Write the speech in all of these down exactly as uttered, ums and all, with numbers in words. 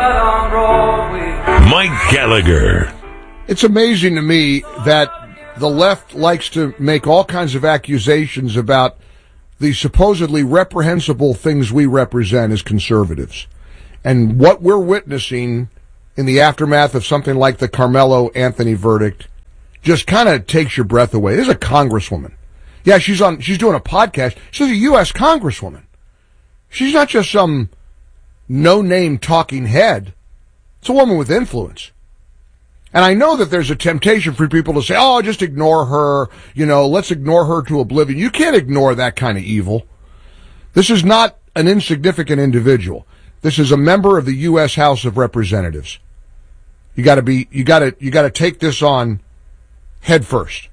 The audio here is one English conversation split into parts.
Mike Gallagher. It's amazing to me that the left likes to make all kinds of accusations about the supposedly reprehensible things we represent as conservatives. And what we're witnessing in the aftermath of something like the Carmelo Anthony verdict just kind of takes your breath away. This is a congresswoman. Yeah, she's on, she's doing a podcast. She's a U S congresswoman. She's not just some no-name talking head. It's a woman with influence. And I know that there's a temptation for people to say, oh, just ignore her. You know, let's ignore her to oblivion. You can't ignore that kind of evil. This is not an insignificant individual. This is a member of the U S House of Representatives. You gotta be, you gotta, you gotta take this on head first.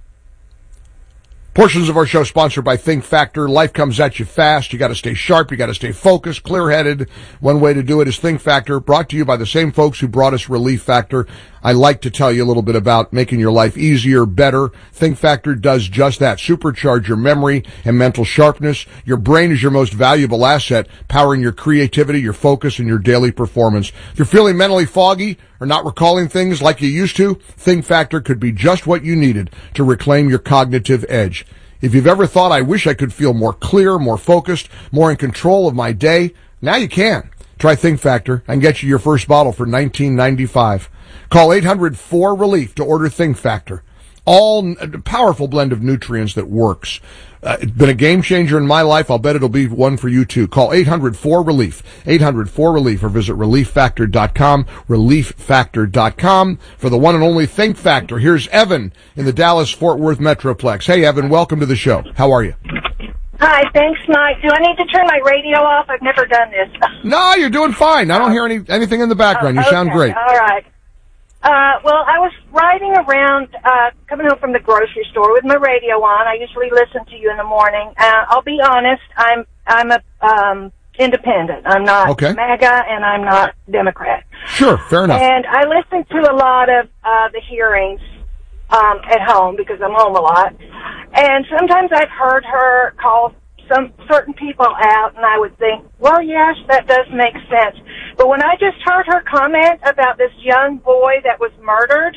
Portions of our show sponsored by Think Factor. Life comes at you fast. You got to stay sharp. You got to stay focused, clear-headed. One way to do it is Think Factor, brought to you by the same folks who brought us Relief Factor. I like to tell you a little bit about making your life easier, better. Think Factor does just that. Supercharge your memory and mental sharpness. Your brain is your most valuable asset, powering your creativity, your focus, and your daily performance. If you're feeling mentally foggy or not recalling things like you used to, Think Factor could be just what you needed to reclaim your cognitive edge. If you've ever thought, I wish I could feel more clear, more focused, more in control of my day, now you can. Try Think Factor and get you your first bottle for nineteen ninety-five. Call eight hundred four relief to order Think Factor. All a powerful blend of nutrients that works. Uh, it's been a game changer in my life. I'll bet it'll be one for you too. Call eight hundred four relief, eight hundred four relief, or visit relief factor dot com, relief factor dot com for the one and only Think Factor. Here's Evan in the Dallas-Fort Worth Metroplex. Hey, Evan, welcome to the show. How are you? Hi, thanks, Mike. Do I need to turn my radio off? I've never done this. No, you're doing fine. I don't hear any anything in the background. You okay. sound great. All right. Uh, well, I was riding around, uh, coming home from the grocery store with my radio on. I usually listen to you in the morning. Uh, I'll be honest, I'm, I'm a, um, independent. I'm not okay. MAGA and I'm not Democrat. Sure, fair enough. And I listen to a lot of, uh, the hearings, um, at home because I'm home a lot. And sometimes I've heard her call some certain people out, and I would think, well, yes, that does make sense. But when I just heard her comment about this young boy that was murdered,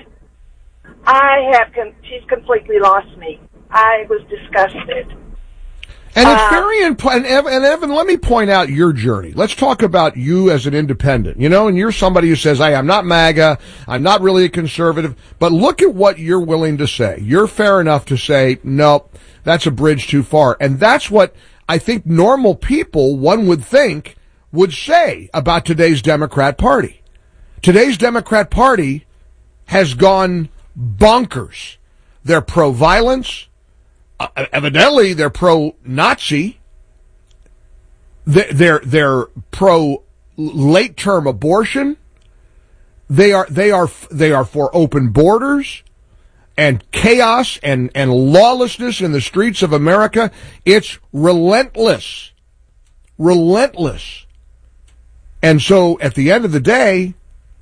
I have, com- she's completely lost me. I was disgusted. And it's uh, very important. And, and Evan, let me point out your journey. Let's talk about you as an independent, you know, and you're somebody who says, hey, I'm not MAGA, I'm not really a conservative, but look at what you're willing to say. You're fair enough to say, no, that's a bridge too far. And that's what I think normal people, one would think, would say about today's Democrat Party. Today's Democrat Party has gone bonkers. They're pro-violence. Uh, evidently, they're pro-Nazi. They're, they're, they're pro-late-term abortion. They are, they are, they are for open borders and chaos and, and lawlessness in the streets of America. It's relentless. Relentless. And so, at the end of the day,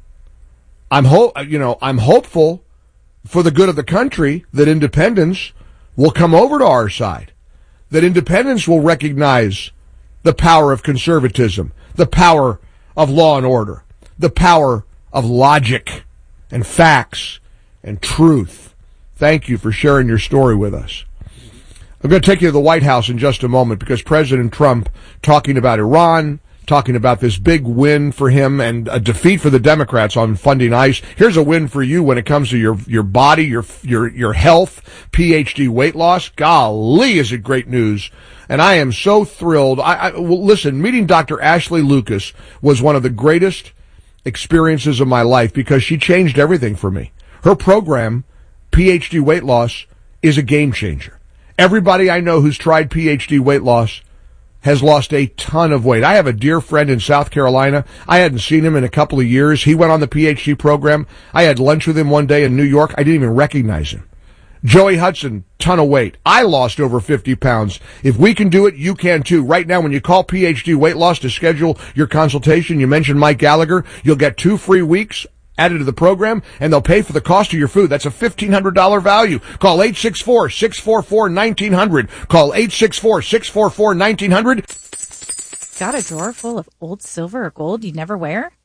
I'm ho- you know, I'm hopeful for the good of the country that independents will come over to our side, that independents will recognize the power of conservatism, the power of law and order, the power of logic and facts and truth. Thank you for sharing your story with us. I'm going to take you to the White House in just a moment because President Trump talking about Iran, talking about this big win for him and a defeat for the Democrats on funding ICE. Here's a win for you when it comes to your, your body, your, your, your health, P H D weight loss. Golly, is it great news. And I am so thrilled. I, I well, listen, meeting Doctor Ashley Lucas was one of the greatest experiences of my life because she changed everything for me. Her program, P H D weight loss, is a game changer. Everybody I know who's tried P H D weight loss has lost a ton of weight. I have a dear friend in South Carolina. I hadn't seen him in a couple of years. He went on the P H D program. I had lunch with him one day in New York. I didn't even recognize him. Joey Hudson, ton of weight. I lost over fifty pounds. If we can do it, you can too. Right now, when you call P H D Weight Loss to schedule your consultation, you mention Mike Gallagher, you'll get two free weeks added to the program, and they'll pay for the cost of your food. That's a fifteen hundred dollars value. Call eight six four, six four four, one nine zero zero. Call eight six four, six four four, one nine zero zero. Got a drawer full of old silver or gold you never wear?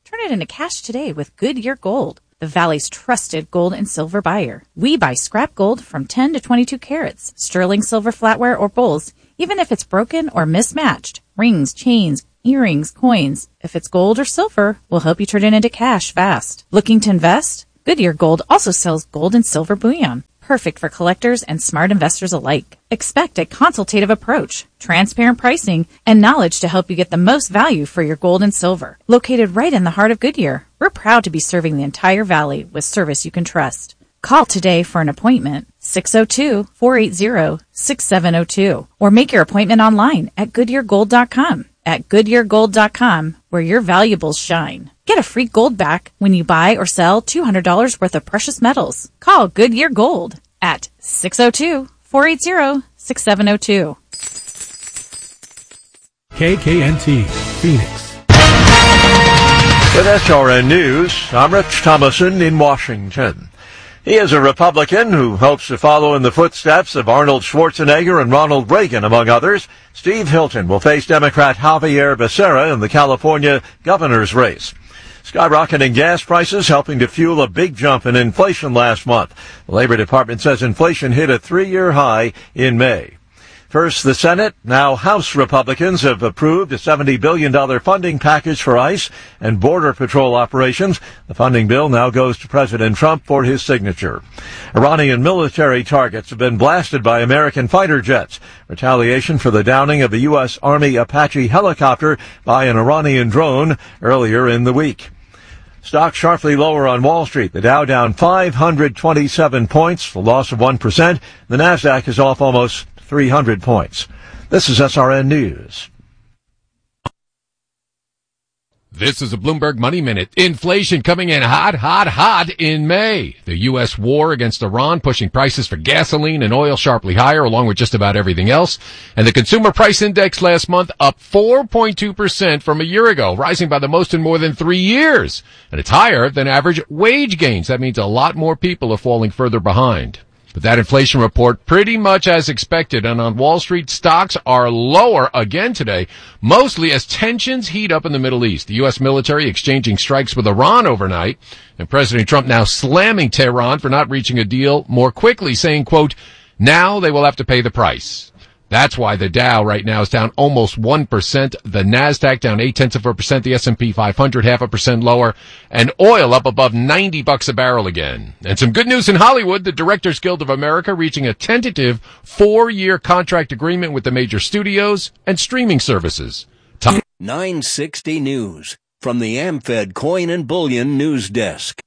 Turn it into cash today with Goodyear Gold, the Valley's trusted gold and silver buyer. We buy scrap gold from ten to twenty-two carats, sterling silver flatware or bowls, even if it's broken or mismatched. Rings, chains, earrings, coins. If it's gold or silver, we'll help you turn it into cash fast. Looking to invest? Goodyear Gold also sells gold and silver bullion. Perfect for collectors and smart investors alike. Expect a consultative approach, transparent pricing, and knowledge to help you get the most value for your gold and silver. Located right in the heart of Goodyear, we're proud to be serving the entire valley with service you can trust. Call today for an appointment, six oh two, four eight zero, six seven oh two, or make your appointment online at goodyear gold dot com. At goodyear gold dot com, where your valuables shine. Get a free gold back when you buy or sell two hundred dollars worth of precious metals. Call Goodyear Gold at six oh two, four eight zero, six seven oh two. K K N T, Phoenix. With S R N News, I'm Rich Thomason in Washington. He is a Republican who hopes to follow in the footsteps of Arnold Schwarzenegger and Ronald Reagan, among others. Steve Hilton will face Democrat Javier Becerra in the California governor's race. Skyrocketing gas prices helping to fuel a big jump in inflation last month. The Labor Department says inflation hit a three-year high in May. First, the Senate, now House Republicans have approved a seventy billion dollars funding package for ICE and Border Patrol operations. The funding bill now goes to President Trump for his signature. Iranian military targets have been blasted by American fighter jets. Retaliation for the downing of a U S. Army Apache helicopter by an Iranian drone earlier in the week. Stocks sharply lower on Wall Street. The Dow down five hundred twenty-seven points, a loss of one percent. The Nasdaq is off almost three hundred points. This is S R N News. This is a Bloomberg Money Minute. Inflation coming in hot, hot, hot in May. The U S war against Iran pushing prices for gasoline and oil sharply higher, along with just about everything else. And the Consumer Price Index last month up four point two percent from a year ago, rising by the most in more than three years. And it's higher than average wage gains. That means a lot more people are falling further behind. But that inflation report pretty much as expected, and on Wall Street, stocks are lower again today, mostly as tensions heat up in the Middle East. The U S military exchanging strikes with Iran overnight, and President Trump now slamming Tehran for not reaching a deal more quickly, saying, quote, now they will have to pay the price. That's why the Dow right now is down almost one percent. The Nasdaq down eight tenths of a percent. The S and P five hundred half a percent lower. And oil up above ninety bucks a barrel again. And some good news in Hollywood. The Directors Guild of America reaching a tentative four-year contract agreement with the major studios and streaming services. Tom- nine sixty News from the AmFed Coin and Bullion News Desk.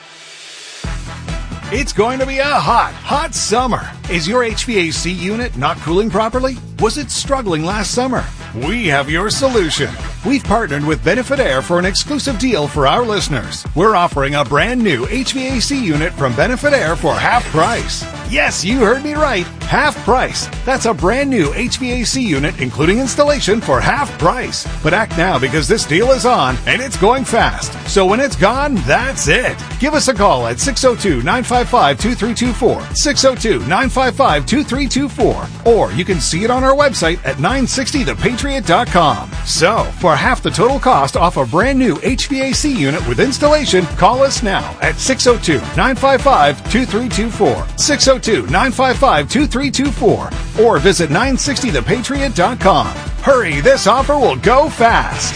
It's going to be a hot, hot summer. Is your H V A C unit not cooling properly? Was it struggling last summer? We have your solution. We've partnered with Benefit Air for an exclusive deal for our listeners. We're offering a brand new H V A C unit from Benefit Air for half price. Yes, you heard me right. Half price. That's a brand new H V A C unit, including installation, for half price. But act now because this deal is on and it's going fast. So when it's gone, that's it. Give us a call at six oh two, nine five five, two three two four, six oh two, nine five five, two three two four, or you can see it on our website at nine sixty the patriot dot com. So, for half the total cost off a brand new H V A C unit with installation, call us now at six oh two, nine five five, two three two four, six oh two, nine five five, two three two four, or visit nine sixty the patriot dot com. Hurry, this offer will go fast.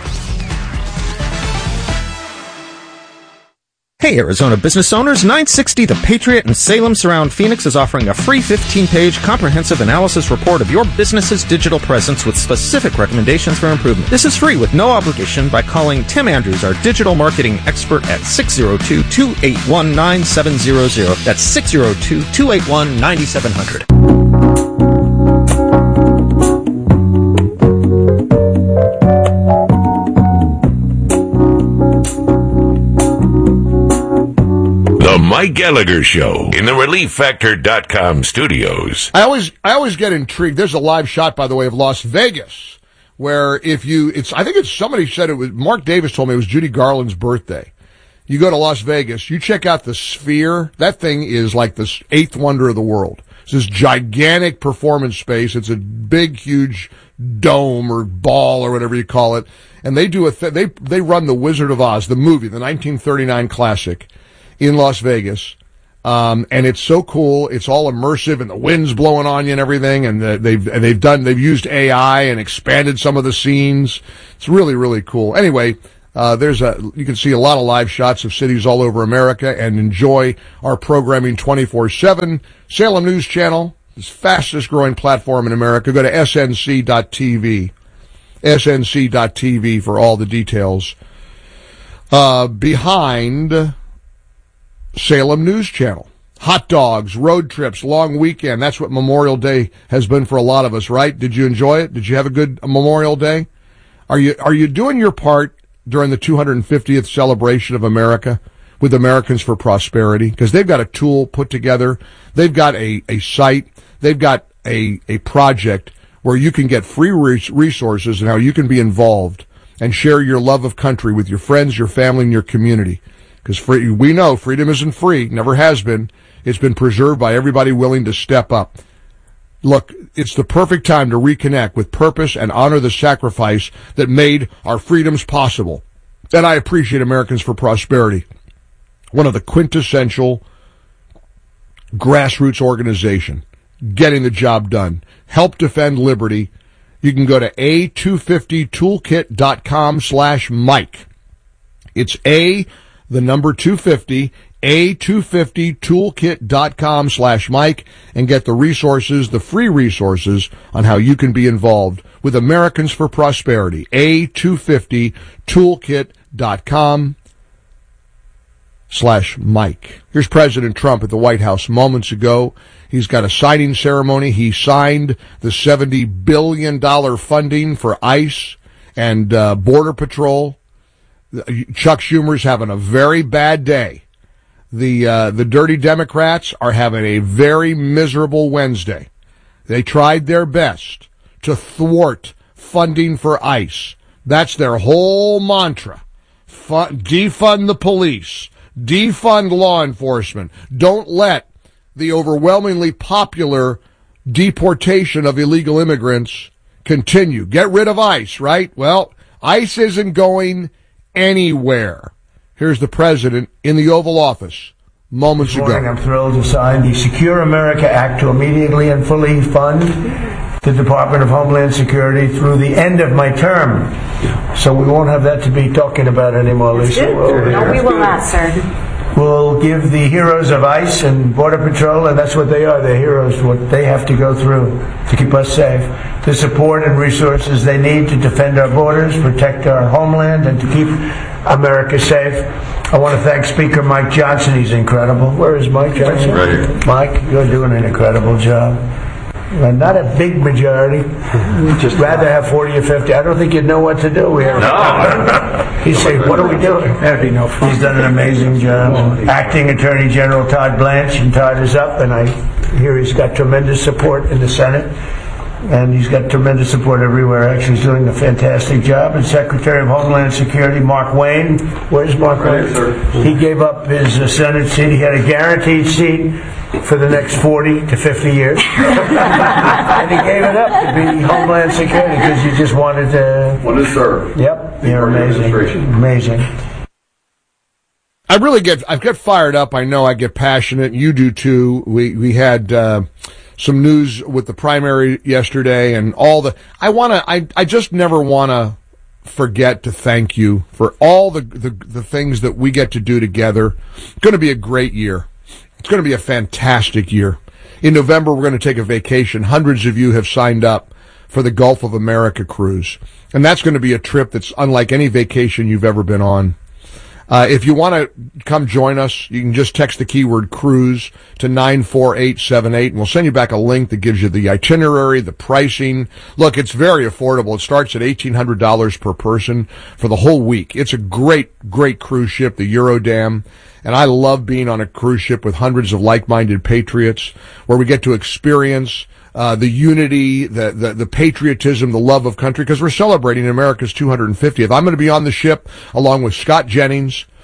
Hey, Arizona business owners, nine sixty The Patriot in Salem Surround Phoenix is offering a free fifteen-page comprehensive analysis report of your business's digital presence with specific recommendations for improvement. This is free with no obligation by calling Tim Andrews, our digital marketing expert, at six oh two, two eight one, nine seven zero zero. That's six oh two, two eight one, nine seven zero zero. The Mike Gallagher Show in the relief factor dot com studios. I always, I always get intrigued. There's a live shot, by the way, of Las Vegas, where if you, it's, I think it's somebody said it was, Mark Davis told me it was Judy Garland's birthday. You go to Las Vegas, you check out the Sphere. That thing is like the eighth wonder of the world. It's this gigantic performance space. It's a big, huge dome or ball or whatever you call it. And they do a th- they they run the Wizard of Oz, the movie, the nineteen thirty-nine classic, in Las Vegas. Um, and it's so cool. It's all immersive, and the wind's blowing on you and everything. And uh, they've and they've done they've used A I and expanded some of the scenes. It's really really cool. Anyway, uh, there's a you can see a lot of live shots of cities all over America and enjoy our programming twenty-four seven. Salem News Channel, the fastest growing platform in America. Go to S N C dot T V, S N C dot T V for all the details. Uh, behind Salem News Channel. Hot dogs, road trips, long weekend. That's what Memorial Day has been for a lot of us, right? Did you enjoy it? Did you have a good Memorial Day? Are you are you doing your part during the two hundred fiftieth celebration of America with Americans for Prosperity? Because they've got a tool put together. They've got a, a site. They've got a, a project where you can get free resources and how you can be involved and share your love of country with your friends, your family, and your community. Because we know freedom isn't free, never has been. It's been preserved by everybody willing to step up. Look, it's the perfect time to reconnect with purpose and honor the sacrifice that made our freedoms possible. And I appreciate Americans for Prosperity, one of the quintessential grassroots organization, getting the job done. Help defend liberty. You can go to A two fifty toolkit dot com slash Mike. It's A the number two fifty, A two fifty toolkit dot com slash Mike, and get the resources, the free resources on how you can be involved with Americans for Prosperity. A two fifty toolkit dot com slash Mike. Here's President Trump at the White House moments ago. He's got a signing ceremony. He signed the seventy billion dollars funding for ICE and uh, Border Patrol. Chuck Schumer's having a very bad day. The uh, the dirty Democrats are having a very miserable Wednesday. They tried their best to thwart funding for ICE. That's their whole mantra. Fun, defund the police. Defund law enforcement. Don't let the overwhelmingly popular deportation of illegal immigrants continue. Get rid of ICE, right? Well, ICE isn't going anywhere. Here's the president in the Oval Office moments ago. This morning, ago. I'm thrilled to sign the Secure America Act to immediately and fully fund the Department of Homeland Security through the end of my term. So we won't have that to be talking about anymore, Lisa. No, we will not, sir. We'll give the heroes of ICE and Border Patrol, and that's what they are, they're heroes, what they have to go through to keep us safe, the support and resources they need to defend our borders, protect our homeland, and to keep America safe. I want to thank Speaker Mike Johnson. He's incredible. Where is Mike Johnson? Right here. Mike, you're doing an incredible job. And not a big majority. We'd just rather have forty or fifty. I don't think you'd know what to do here. No. He'd say, what are we doing? That'd be no fun. He's done an amazing job. Acting Attorney General Todd Blanche, and Todd is up, and I hear he's got tremendous support in the Senate. And he's got tremendous support everywhere. Actually, he's doing a fantastic job. And Secretary of Homeland Security, Mark Wayne. Where's Mark right, Wayne? Sir. He gave up his uh, Senate seat. He had a guaranteed seat for the next forty to fifty years. And he gave it up to be Homeland Security because he just wanted to... Wanted to serve. Yep. You're amazing. Amazing. I really get, I get fired up. I know I get passionate. You do too. We, we had, uh, some news with the primary yesterday and all the, I want to, I, I just never want to forget to thank you for all the, the, the things that we get to do together. It's going to be a great year. It's going to be a fantastic year. In November, we're going to take a vacation. Hundreds of you have signed up for the Gulf of America cruise. And that's going to be a trip that's unlike any vacation you've ever been on. Uh, if you want to come join us, you can just text the keyword cruise to nine four eight seven eight, and we'll send you back a link that gives you the itinerary, the pricing. Look, it's very affordable. It starts at eighteen hundred dollars per person for the whole week. It's a great, great cruise ship, the Eurodam. And I love being on a cruise ship with hundreds of like-minded patriots where we get to experience uh, the unity, the, the, the patriotism, the love of country, because we're celebrating America's two hundred fiftieth. I'm going to be on the ship along with Scott Jennings,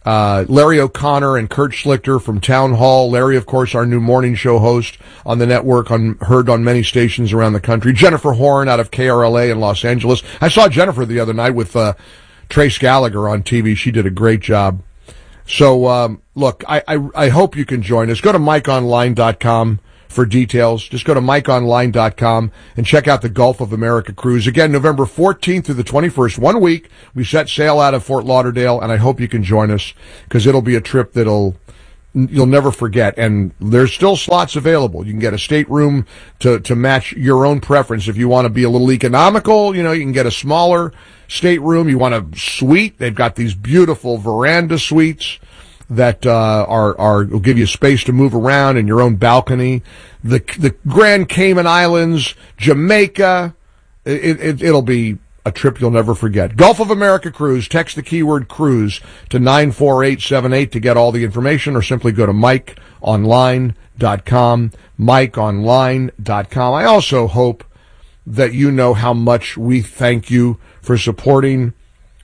Uh, Larry O'Connor and Kurt Schlichter from Town Hall. Larry, of course, our new morning show host on the network, on heard on many stations around the country. Jennifer Horn out of K R L A in Los Angeles. I saw Jennifer the other night with uh, Trace Gallagher on T V. She did a great job. So, um, look, I, I, I hope you can join us. Go to mike online dot com for details. Just go to mike online dot com and check out the Gulf of America cruise. Again, November fourteenth through the twenty-first, one week. We set sail out of Fort Lauderdale, and I hope you can join us because it'll be a trip that'll you'll never forget. And there's still slots available. You can get a stateroom to, to match your own preference. If you want to be a little economical, you know, you can get a smaller stateroom. You want a suite. They've got these beautiful veranda suites that uh, are are will give you space to move around in your own balcony. The the Grand Cayman Islands, Jamaica, it, it, it'll be a trip you'll never forget. Gulf of America cruise. Text the keyword cruise to nine four eight seven eight to get all the information, or simply go to mike online dot com. mike online dot com. I also hope that you know how much we thank you for supporting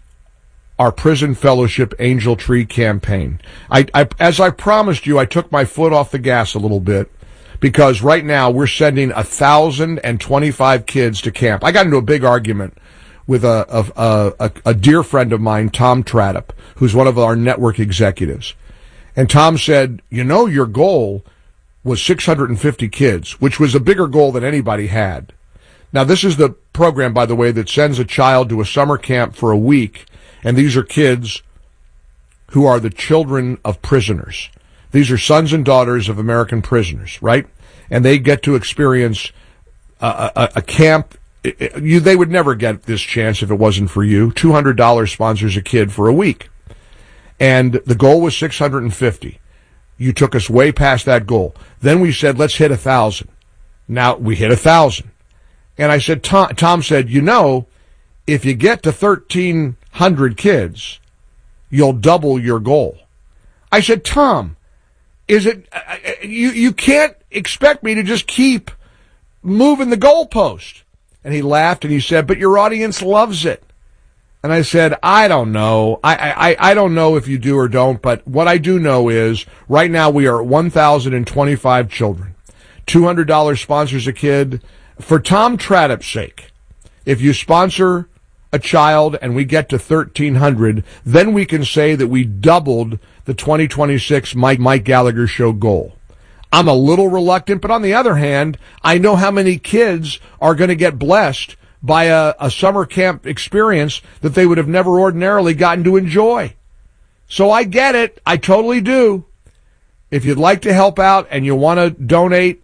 our Prison Fellowship Angel Tree campaign. I, I, as I promised you, I took my foot off the gas a little bit because right now we're sending one thousand twenty-five kids to camp. I got into a big argument with a, a, a, a dear friend of mine, Tom Tradup, who's one of our network executives. And Tom said, you know, your goal was six hundred fifty kids, which was a bigger goal than anybody had. Now, this is the program, by the way, that sends a child to a summer camp for a week. And these are kids who are the children of prisoners. These are sons and daughters of American prisoners, right? And they get to experience a, a, a camp. You, they would never get this chance if it wasn't for you. two hundred dollars sponsors a kid for a week. And the goal was six hundred fifty. You took us way past that goal. Then we said, let's hit one thousand. Now we hit one thousand. And I said, Tom, Tom said, you know, if you get to thirteen hundred kids, you'll double your goal. I said, Tom, is it, uh, you, you can't expect me to just keep moving the goalpost. And he laughed and he said, but your audience loves it. And I said, I don't know. I, I, I don't know if you do or don't, but what I do know is right now we are at one thousand twenty-five children. two hundred dollars sponsors a kid. For Tom Tradup's sake, if you sponsor a child and we get to thirteen hundred, then we can say that we doubled the twenty twenty-six Mike, Mike Gallagher Show goal. I'm a little reluctant, but on the other hand, I know how many kids are going to get blessed by a, a summer camp experience that they would have never ordinarily gotten to enjoy. So I get it. I totally do. If you'd like to help out and you want to donate,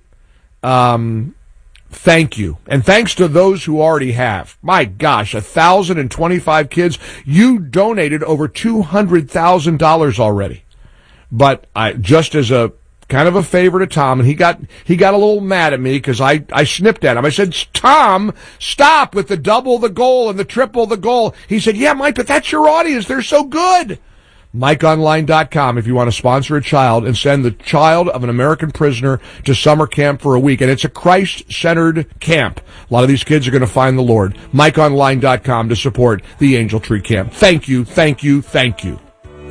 um, thank you. And thanks to those who already have. My gosh, one thousand twenty-five kids. You donated over two hundred thousand dollars already. But I, just as a kind of a favor to Tom, and he got he got a little mad at me because I, I snipped at him. I said, Tom, stop with the double the goal and the triple the goal. He said, yeah, Mike, but that's your audience. They're so good. mike online dot com if you want to sponsor a child and send the child of an American prisoner to summer camp for a week. And it's a Christ-centered camp. A lot of these kids are going to find the Lord. mike online dot com to support the Angel Tree Camp. Thank you, thank you, thank you.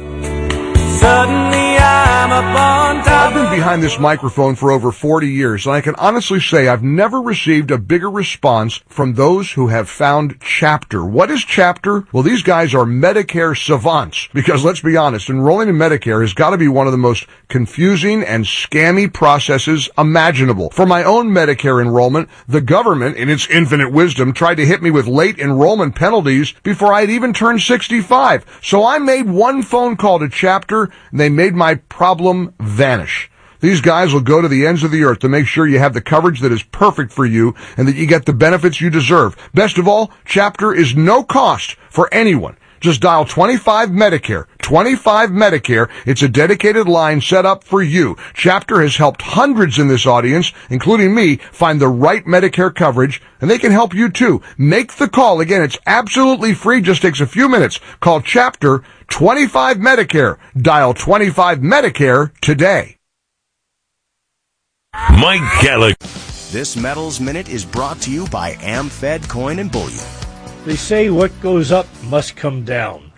Suddenly I'm up on top. I've been behind this microphone for over forty years, and I can honestly say I've never received a bigger response from those who have found Chapter. What is Chapter? Well, these guys are Medicare savants, because let's be honest, enrolling in Medicare has got to be one of the most confusing and scammy processes imaginable. For my own Medicare enrollment, the government, in its infinite wisdom, tried to hit me with late enrollment penalties before I'd even turned sixty-five. So I made one phone call to Chapter, and they made my problem vanish. These guys will go to the ends of the earth to make sure you have the coverage that is perfect for you and that you get the benefits you deserve. Best of all, Chapter is no cost for anyone. Just dial twenty-five Medicare. twenty-five Medicare. It's a dedicated line set up for you. Chapter has helped hundreds in this audience, including me, find the right Medicare coverage, and they can help you too. Make the call. Again, it's absolutely free. Just takes a few minutes. Call Chapter twenty-five Medicare. Dial twenty-five Medicare today. Mike Gallagher. This Metals Minute is brought to you by AmFed Coin and Bullion. They say what goes up must come down.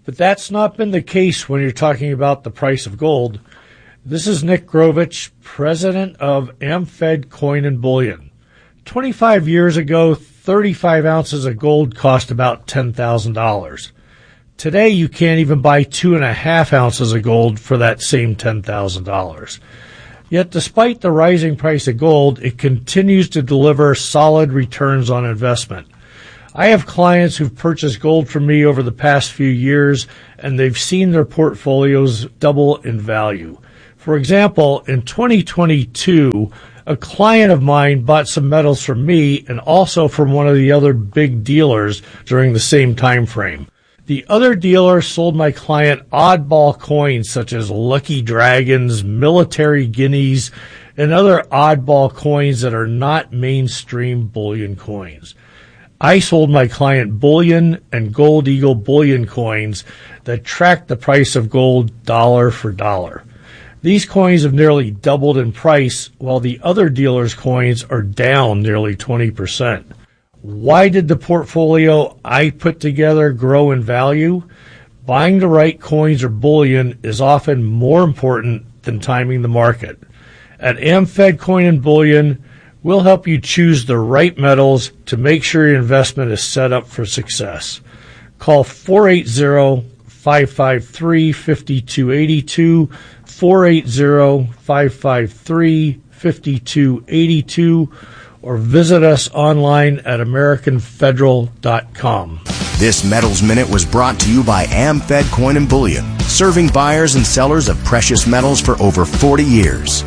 But that's not been the case when you're talking about the price of gold. This is Nick Grovich, president of AmFed Coin and Bullion. twenty-five years ago, thirty-five ounces of gold cost about ten thousand dollars. Today, you can't even buy two and a half ounces of gold for that same ten thousand dollars. Yet, despite the rising price of gold, it continues to deliver solid returns on investment. I have clients who've purchased gold from me over the past few years, and they've seen their portfolios double in value. For example, in twenty twenty-two, a client of mine bought some metals from me and also from one of the other big dealers during the same time frame. The other dealer sold my client oddball coins such as Lucky Dragons, military guineas, and other oddball coins that are not mainstream bullion coins. I sold my client bullion and Gold Eagle bullion coins that track the price of gold dollar for dollar. These coins have nearly doubled in price, while the other dealers' coins are down nearly twenty percent. Why did the portfolio I put together grow in value? Buying the right coins or bullion is often more important than timing the market. At AmFed Coin and Bullion, we'll help you choose the right metals to make sure your investment is set up for success. Call four eight zero, five five three, five two eight two, four eight zero, five five three, five two eight two, or visit us online at American Federal dot com. This Metals Minute was brought to you by AmFed Coin and Bullion, serving buyers and sellers of precious metals for over forty years.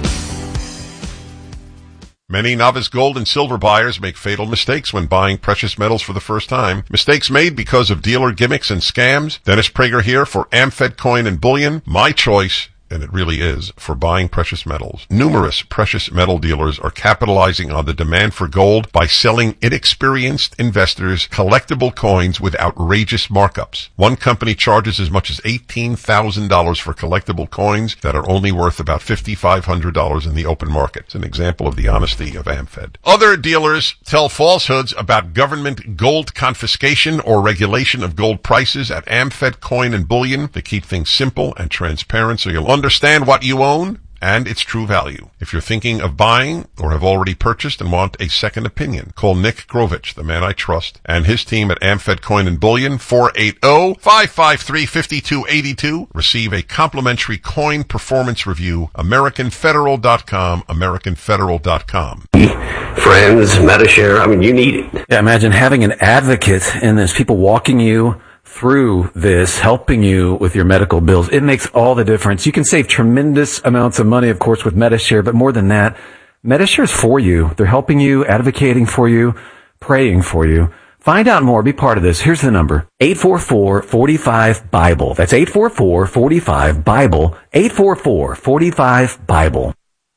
Many novice gold and silver buyers make fatal mistakes when buying precious metals for the first time. Mistakes made because of dealer gimmicks and scams. Dennis Prager here for AmFed Coin and Bullion. My choice, and it really is, for buying precious metals. Numerous precious metal dealers are capitalizing on the demand for gold by selling inexperienced investors collectible coins with outrageous markups. One company charges as much as eighteen thousand dollars for collectible coins that are only worth about five thousand five hundred dollars in the open market. It's an example of the honesty of AmFed. Other dealers tell falsehoods about government gold confiscation or regulation of gold prices at AmFed Coin and Bullion. They keep things simple and transparent so you'll understand what you own and its true value. If you're thinking of buying or have already purchased and want a second opinion, call Nick Grovich, the man I trust, and his team at AmFed Coin and Bullion, four eight zero, five five three, five two eight two. Receive a complimentary coin performance review. American Federal dot com, American Federal dot com. Friends, Metashare, I mean, you need it. Yeah, imagine having an advocate and there's people walking you through this, helping you with your medical bills. It makes all the difference. You can save tremendous amounts of money, of course, with Metashare, but more than that, Metashare is for you. They're helping you, advocating for you, praying for you. Find out more. Be part of this. Here's the number. eight four four, four five, BIBLE. That's eight four four, four five, BIBLE. eight four four, four five, BIBLE.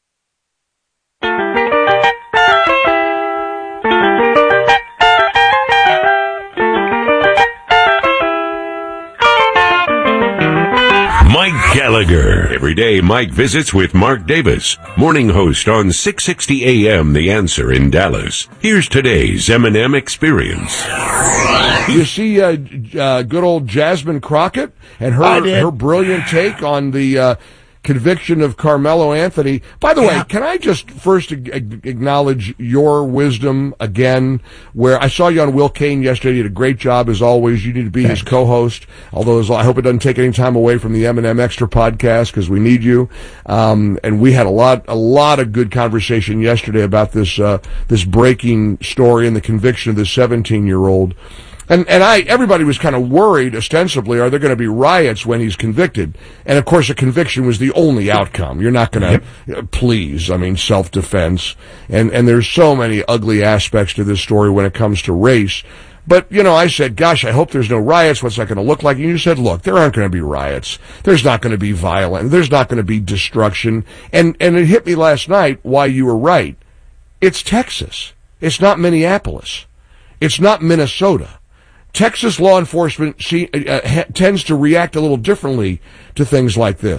Mike Gallagher. Every day, Mike visits with Mark Davis, morning host on six sixty A M The Answer in Dallas. Here's today's M and M Experience. You see uh, uh, good old Jasmine Crockett and her her brilliant take on the uh, conviction of Carmelo Anthony. By the yeah. way, can I just first acknowledge your wisdom again, where I saw you on Will Kane yesterday. You did a great job, as always. You need to be Thanks. his co-host, although I hope it doesn't take any time away from the M and M Extra podcast, because we need you. Um, and we had a lot a lot of good conversation yesterday about this uh, this breaking story and the conviction of this seventeen-year-old. And, and I, everybody was kind of worried, ostensibly, are there going to be riots when he's convicted? And of course, a conviction was the only outcome. You're not going to, yep. please, I mean, self-defense. And, and there's so many ugly aspects to this story when it comes to race. But, you know, I said, gosh, I hope there's no riots. What's that going to look like? And you said, look, there aren't going to be riots. There's not going to be violence. There's not going to be destruction. And, and it hit me last night why you were right. It's Texas. It's not Minneapolis. It's not Minnesota. Texas law enforcement see, uh, ha, tends to react a little differently to things like this.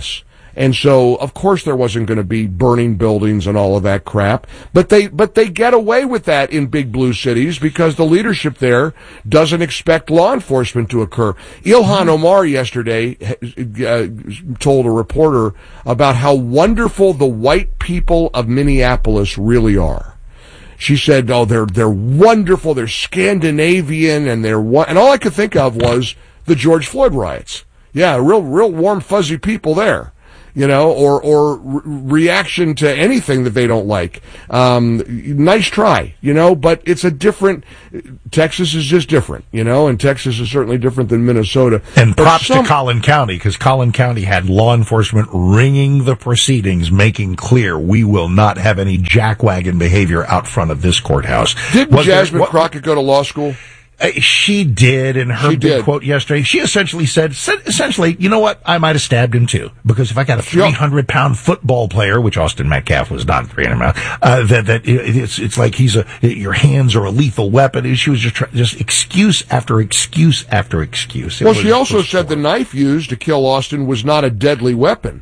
And so, of course, there wasn't going to be burning buildings and all of that crap. But they, but they get away with that in big blue cities because the leadership there doesn't expect law enforcement to occur. Ilhan Omar yesterday uh, told a reporter about how wonderful the white people of Minneapolis really are. She said, "Oh, they're they're wonderful. They're Scandinavian, and they're wa-" and all I could think of was the George Floyd riots. Yeah, real real warm, fuzzy people there. You know, or or re- reaction to anything that they don't like. Um, nice try, you know, but it's a different. Texas is just different, you know, and Texas is certainly different than Minnesota. And But props some- to Collin County, because Collin County had law enforcement ringing the proceedings, making clear we will not have any jackwagon behavior out front of this courthouse. Didn't Was there- Jasmine what- Crockett go to law school? Uh, she did, in her She big did. quote yesterday, she essentially said, said, essentially, you know what, I might have stabbed him too. Because if I got a three hundred pound football player, which Austin Metcalf was not three hundred pounds, uh, that, that it, it's, it's like he's a, your hands are a lethal weapon. And she was just, try, just excuse after excuse after excuse. It Well, was- she also was said the knife used to kill Austin was not a deadly weapon.